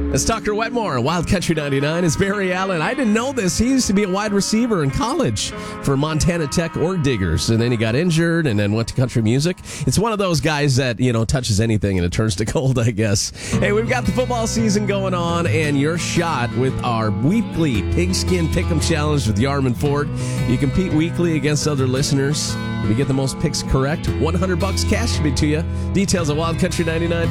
It's Tucker Wetmore, Wild Country 99. It's Barry Allen. I didn't know this. He used to be a wide receiver in college for Montana Tech Org Diggers, and then he got injured and then went to country music. It's one of those guys that, touches anything and it turns to gold, I guess. Hey, we've got the football season going on, and your shot with our weekly Pigskin Pick'em Challenge with Yarman Ford. You compete weekly against other listeners. If you get the most picks correct, $100 cash should be to you. Details at wildcountry99.com.